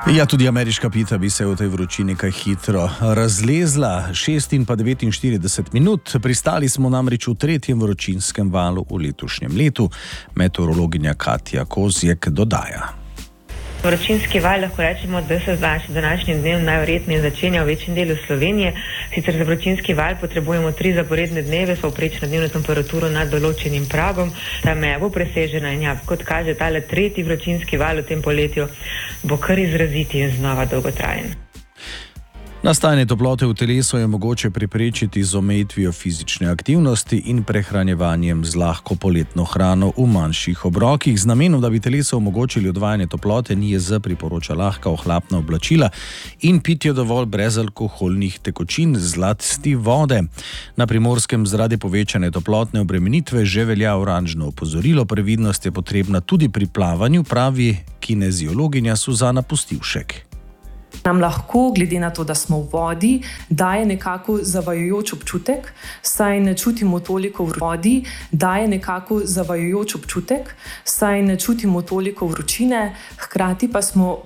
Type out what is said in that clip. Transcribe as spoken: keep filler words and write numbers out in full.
Ja, tudi ameriška pita bi se v tej vročini kaj hitro razlezla. šest in pa devetinštirideset minut. Pristali smo namreč v tretjem vročinskem valu v letošnjem letu. Meteorologinja Katja Kozjek dodaja. Vročinski val lahko rečemo, da se z današnjim dnem najverjetneje začenja v večjem delu Slovenije. Sicer za vročinski val potrebujemo tri zaporedne dneve s povprečno dnevno temperaturo nad določenim pragom. Ta meja bo presežena in ja, kot kaže tale tretji vročinski val v tem poletju, bo kar izraziti in znova dolgotrajen. Nastajanje toplote v telesu je mogoče preprečiti z omejitvijo fizične aktivnosti in prehranjevanjem z lahko poletno hrano v manjših obrokih. Z namenom, da bi telesu omogočili odvajanje toplote, N I E Z priporoča lahka ohlapna oblačila in pitje dovolj brezalkoholnih tekočin, zlasti vode. Na Primorskem zaradi povečane toplotne obremenitve že velja oranžno opozorilo. Previdnost je potrebna tudi pri plavanju, pravi kineziologinja Suzana Pustivšek. Nam lahko, glede na to, da smo v vodi, daje nekako zavajajoč občutek, saj ne čutimo toliko v vodi, daje nekako zavajajoč občutek, saj ne čutimo toliko vročine, hkrati pa smo